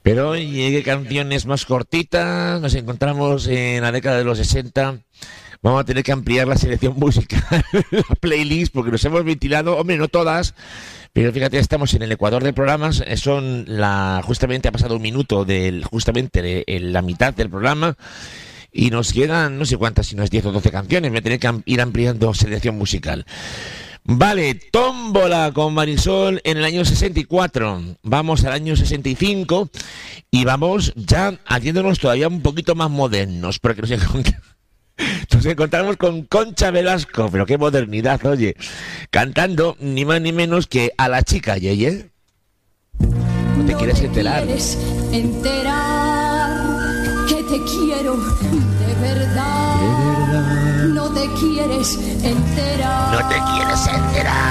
Pero llegué canciones más cortitas, nos encontramos en la década de los 60. Vamos a tener que ampliar la selección musical, la playlist, porque nos hemos ventilado, hombre, no todas, pero fíjate, estamos en el ecuador de programas, justamente ha pasado un minuto justamente la mitad del programa, y nos quedan, no sé cuántas, si no es 10 o 12 canciones, me tendré que ir ampliando selección musical. Vale, tómbola con Marisol en el año 64, vamos al año 65 y vamos ya haciéndonos todavía un poquito más modernos, porque nos encontramos con Concha Velasco, pero qué modernidad, oye, cantando ni más ni menos que a la chica Yeye. No te quieres enterar. ¿Quieres enterar que te quiero de verdad? No te quieres enterar. No te quieres enterar.